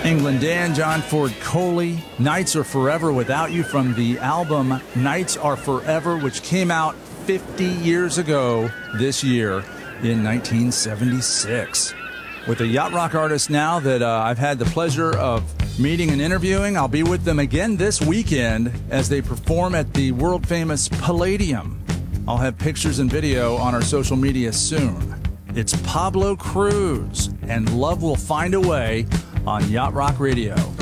England Dan, John Ford Coley, Nights Are Forever Without You from the album Nights Are Forever, which came out 50 years ago this year in 1976. With a yacht rock artist now that I've had the pleasure of meeting and interviewing. I'll be with them again this weekend as they perform at the world-famous Palladium. I'll have pictures and video on our social media soon. It's Pablo Cruise and Love Will Find a Way on Yacht Rock Radio.